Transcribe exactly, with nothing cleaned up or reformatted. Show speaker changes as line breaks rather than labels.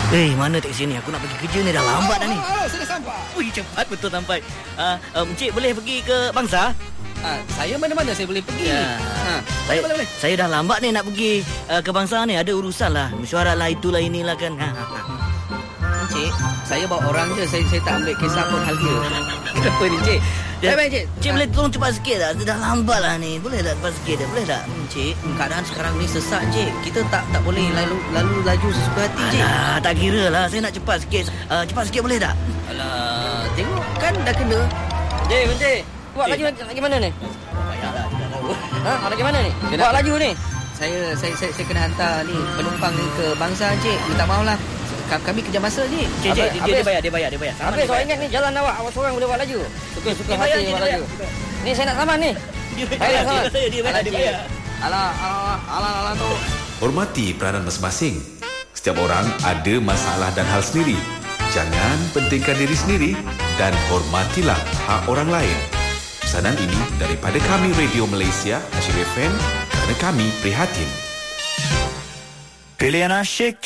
Eh, mana teksi ni? Aku nak pergi kerja ni, dah lambat dah ni.
Halo, sudah sampai.
Ui, cepat betul sampai. Uh, uh, Encik boleh pergi ke Bangsa?
Ha, saya mana-mana saya boleh pergi.
Ya.
Ha,
Saya,
boleh, boleh.
saya dah lambat ni nak pergi uh, ke Bangsa ni. Ada urusan lah. Mesyuarat lah, itulah inilah kan. Ha, ha, ha.
Encik, saya bawa orang je. Saya saya tak ambil kisah pun hal dia. Kenapa ni, Encik?
Ya,
Baik-baik, Encik.
Cik boleh tolong cepat sikit tak? Dah lambat lah ni. Boleh tak cepat sikit tak? Boleh tak?
Encik, keadaan sekarang ni sesak, Encik. Kita tak tak boleh lalu lalu laju sesuka hati, Encik.
Alah, tak kira lah. Saya nak cepat sikit. Uh, cepat sikit boleh tak?
Alah, tengok kan dah kena.
Encik, Encik. Buat lagi lagi mana ni?
Payahlah, tidak tahu.
Ha, lagi mana ni? Buat laju ni.
Saya saya saya, saya kena hantar ni penumpang ni ke Bangsa, Encik. Minta maaf lah. Kami kerja masa, Encik.
Cik, cik, dia,
Habis-
dia bayar, dia bayar, dia bayar. Saman
Habis
dia
awak
bayar.
ingat ni jalan awak, awak seorang boleh buat laju. Suka-suka
Dia
hati
bayar,
buat
dia
laju.
bayar.
Ni saya nak saman ni.
Dia
Bayar
bayar,
saman.
dia bayar, dia bayar, dia bayar.
Alah, alah, alah, alah tu.
Hormati peranan masing-masing. Setiap orang ada masalah dan hal sendiri. Jangan pentingkan diri sendiri dan hormatilah hak orang lain. Pesanan ini daripada kami Radio Malaysia, Asyik F M, kerana kami prihatin.
Pilihan asyik